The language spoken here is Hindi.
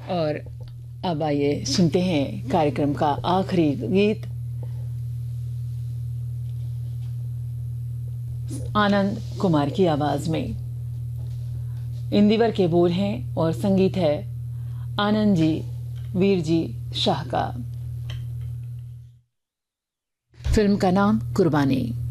और अब आइए सुनते हैं कार्यक्रम का आखिरी गीत, आनंद कुमार की आवाज में। इंदिवर के बोल हैं और संगीत है आनंद जी वीर जी शाह का। फिल्म का नाम कुर्बानी।